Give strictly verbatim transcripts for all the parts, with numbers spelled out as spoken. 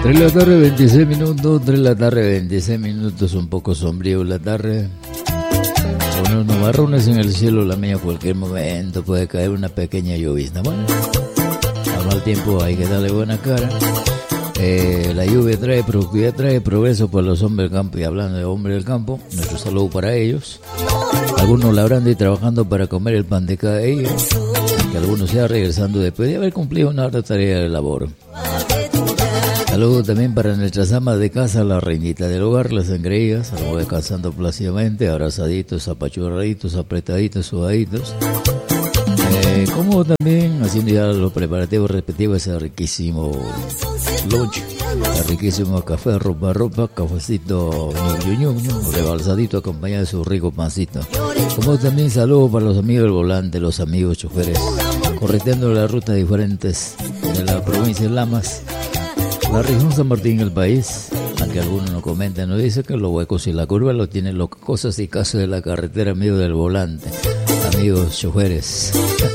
tres de la tarde, veintiséis minutos, tres de la tarde, veintiséis minutos, un poco sombrío la tarde. Con unos nubarrones en el cielo, la mía, cualquier momento puede caer una pequeña llovizna. Bueno, al mal tiempo hay que darle buena cara. Eh, la lluvia trae productividad, trae progreso para los hombres del campo. Y hablando de hombres del campo, nuestro saludo para ellos. Algunos labrando y trabajando para comer el pan de cada día. Que algunos sea regresando después de haber cumplido una harta tarea de labor. Saludos también para nuestras amas de casa, la reinita del hogar, las engreídas, algo descansando plácidamente, abrazaditos, apachurraditos, apretaditos, sudaditos. Eh, como también haciendo ya los preparativos respectivos a ese riquísimo lunch, el riquísimo café, ropa, ropa, cafecito ñu, ñu, ñu, rebalsadito acompañado de su rico pancito. Como también saludos para los amigos del volante, los amigos choferes, correteando las rutas diferentes de la provincia de Lamas, la región San Martín, el país. Aunque algunos nos comentan, nos dicen que los huecos y la curva lo tienen los cosas y casos de la carretera en medio del volante. Amigos choferes.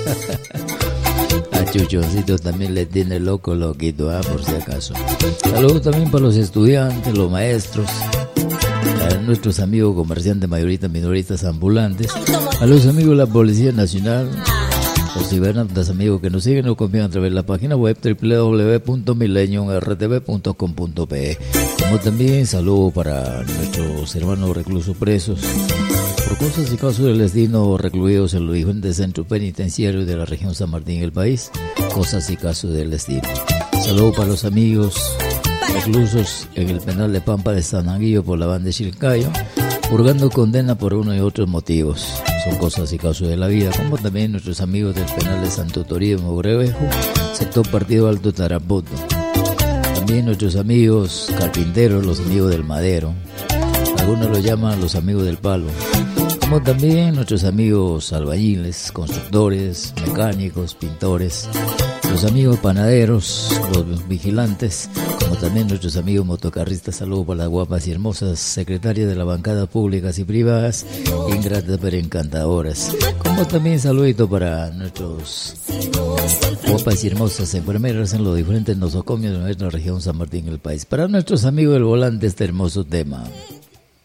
A Chuchoncito también le tiene loco, loquito, ¿ah? Por si acaso. Saludos también para los estudiantes, los maestros, a nuestros amigos comerciantes, mayoristas, minoristas, ambulantes, a los amigos de la Policía Nacional, los cibernautas amigos que nos siguen o confían a través de la página web doble u doble u doble u punto millennium r t v punto com punto p e. Como también saludo para nuestros hermanos reclusos presos por cosas y casos del destino, recluidos en los diferentes centros penitenciarios de la región San Martín del país. Cosas y casos del destino. Saludo para los amigos reclusos en el penal de Pampa de San Anguillo por la banda de Chilcayo, purgando condena por uno y otros motivos. Son cosas y casos de la vida, como también nuestros amigos del penal de Santo Toribio, Mogrovejo, sector Partido Alto Tarapoto. También nuestros amigos carpinteros, los amigos del madero. Algunos lo llaman los amigos del palo. Como también nuestros amigos albañiles, constructores, mecánicos, pintores, los amigos panaderos, los vigilantes, como también nuestros amigos motocarristas. Saludos para las guapas y hermosas secretarias de las bancadas públicas y privadas, ingratas pero encantadoras. Como también saludito para nuestros guapas y hermosas enfermeras en los diferentes nosocomios de nuestra región San Martín, el país. Para nuestros amigos del volante, este hermoso tema.